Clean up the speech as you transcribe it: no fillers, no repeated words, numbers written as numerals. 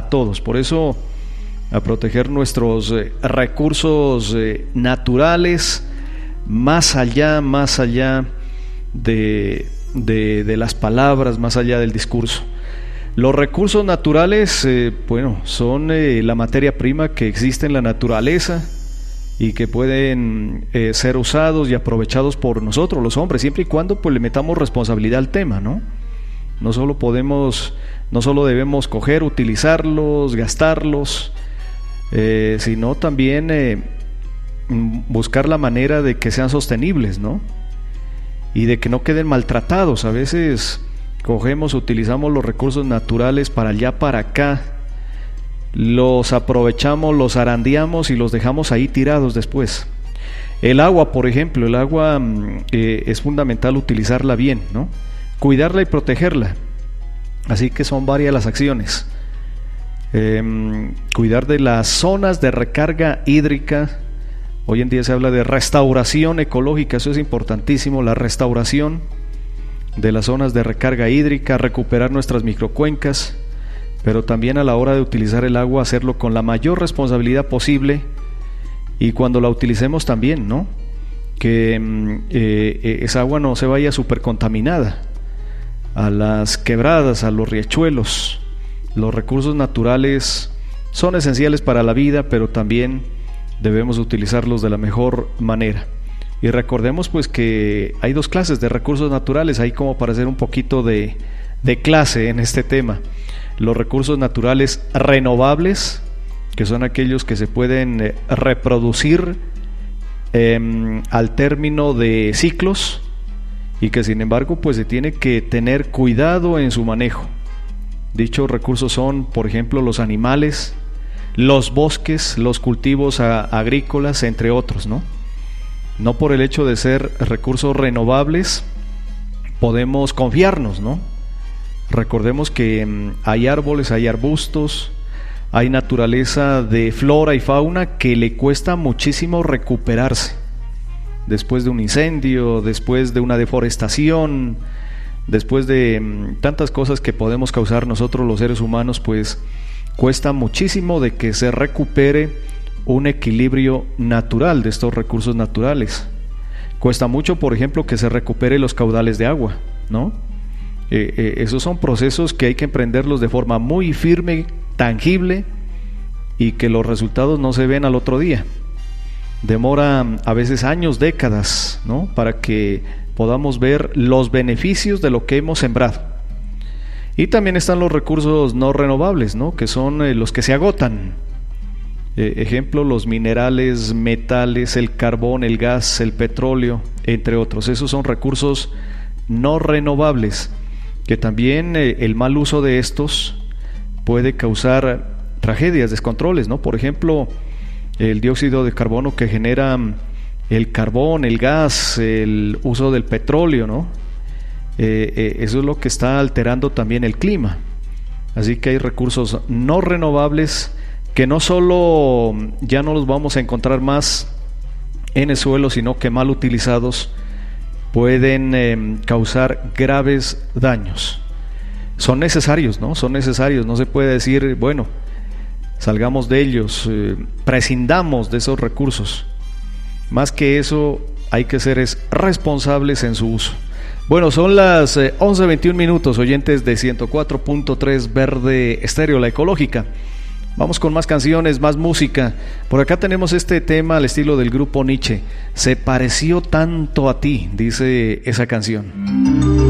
todos. Por eso, a proteger nuestros recursos naturales, más allá de las palabras, más allá del discurso. Los recursos naturales, son la materia prima que existe en la naturaleza y que pueden ser usados y aprovechados por nosotros, los hombres, siempre y cuando pues le metamos responsabilidad al tema, ¿no? No solo debemos coger, utilizarlos, gastarlos, sino también buscar la manera de que sean sostenibles, ¿no? Y de que no queden maltratados. A veces utilizamos los recursos naturales para allá, para acá, los aprovechamos, los zarandeamos y los dejamos ahí tirados después. El agua, por ejemplo, es fundamental utilizarla bien, ¿no? Cuidarla y protegerla. Así que son varias las acciones. Cuidar de las zonas de recarga hídrica. Hoy en día se habla de restauración ecológica, eso es importantísimo, la restauración de las zonas de recarga hídrica, recuperar nuestras microcuencas, pero también a la hora de utilizar el agua hacerlo con la mayor responsabilidad posible, y cuando la utilicemos también, ¿no? Que esa agua no se vaya súper contaminada a las quebradas, a los riachuelos. Los recursos naturales son esenciales para la vida, pero también debemos utilizarlos de la mejor manera. Y recordemos pues que hay dos clases de recursos naturales, ahí como para hacer un poquito de clase en este tema. Los recursos naturales renovables, que son aquellos que se pueden reproducir al término de ciclos, y que sin embargo pues se tiene que tener cuidado en su manejo. Dichos recursos son, por ejemplo, los animales, los bosques, los cultivos agrícolas, entre otros, ¿no? No por el hecho de ser recursos renovables podemos confiarnos, ¿no? Recordemos que hay árboles, hay arbustos, hay naturaleza de flora y fauna que le cuesta muchísimo recuperarse. Después de un incendio, después de una deforestación, después de tantas cosas que podemos causar nosotros los seres humanos, pues cuesta muchísimo de que se recupere un equilibrio natural de estos recursos naturales. Cuesta mucho, por ejemplo, que se recupere los caudales de agua, ¿no? Esos son procesos que hay que emprenderlos de forma muy firme, tangible, y que los resultados no se ven al otro día. Demora a veces años, décadas, ¿no? Para que podamos ver los beneficios de lo que hemos sembrado. Y también están los recursos no renovables, ¿no? Que son los que se agotan. Ejemplo, los minerales, metales, el carbón, el gas, el petróleo, entre otros. Esos son recursos no renovables, que también el mal uso de estos puede causar tragedias, descontroles, ¿no? Por ejemplo, el dióxido de carbono que genera el carbón, el gas, el uso del petróleo, ¿no? Eso es lo que está alterando también el clima. Así que hay recursos no renovables que no solo ya no los vamos a encontrar más en el suelo, sino que mal utilizados pueden causar graves daños. Son necesarios, ¿no? Son necesarios. No se puede decir, bueno, salgamos de ellos, prescindamos de esos recursos. Más que eso, hay que ser responsables en su uso. Bueno, son las 11:21 minutos, oyentes de 104.3 Verde Estéreo, la ecológica. Vamos con más canciones, más música. Por acá tenemos este tema al estilo del grupo Nietzsche. Se pareció tanto a ti, dice esa canción.